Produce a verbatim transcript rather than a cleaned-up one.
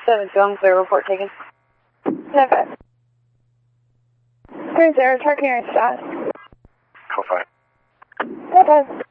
seven two, unclear, report taken. Never. Three zero, targeting your status. Call five. Call five.